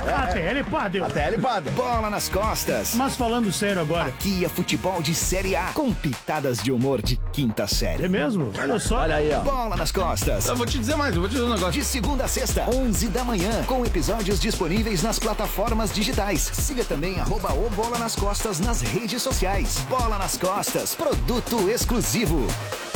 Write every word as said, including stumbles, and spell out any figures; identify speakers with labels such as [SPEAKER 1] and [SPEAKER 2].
[SPEAKER 1] A T L Padel.
[SPEAKER 2] A T L Padel.
[SPEAKER 3] Bola nas costas.
[SPEAKER 1] Mas falando sério agora.
[SPEAKER 3] Aqui é futebol de Série A, com pitadas de humor de quinta série.
[SPEAKER 1] É mesmo? Olha só.
[SPEAKER 2] Olha aí, ó.
[SPEAKER 3] Bola nas costas.
[SPEAKER 2] Eu vou te dizer mais, eu vou te dizer um negócio.
[SPEAKER 3] De segunda a sexta, onze da manhã, com episódios disponíveis nas plataformas digitais. Siga também arroba o Bola nas Costas nas redes sociais. Bola nas Costas, produto exclusivo.